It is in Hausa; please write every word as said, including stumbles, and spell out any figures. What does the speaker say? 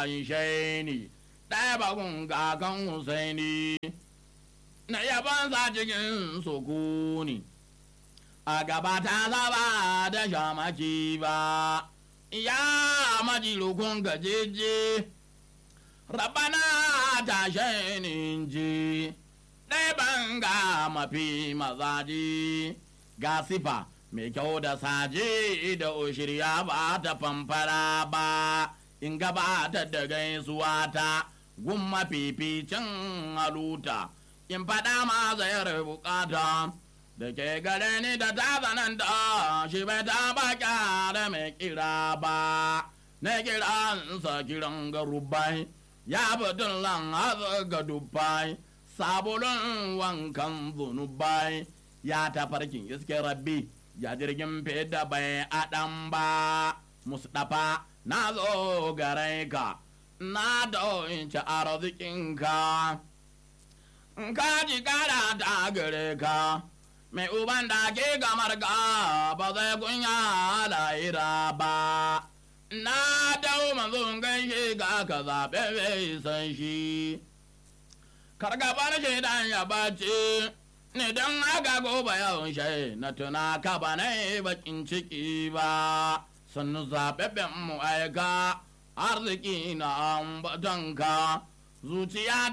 shaini ɗaya bagun kakan Husaini na yabansa cikin sukuni a gaba ta zaba da shamaki ba ya majilukun gajeje rabana ta shainin ji ɗaya banga mafi mazaji ga sifa mai kyau da saje da ushirya ba ta famfara ba in gabata da gaisuwa ta gun mafificin haluta in faɗa ma zayar bukata da ke gare ni da ta zananta shi bai taɓa kyara mai kira ba na kiransa kiran garubai ya fitin lan ga dubbai sabulun wankan zunubai ya tafarkin iske rabbi ya jirgin fida bai aɗan ba mustapha na zo gare ka na doinci arzikinka ka ji kara ta gare ka mai uban da ke gamar ka ba zai kunya lahira ba na dau manzon gaishe ga ka zaɓe bai san shi kargabar shi dan ya bace ni don haka gobe yawon shai na tuna ka ba na bakin ciki ba sannu zaɓaɓɓen mu aika arziki na ambatanka zuciya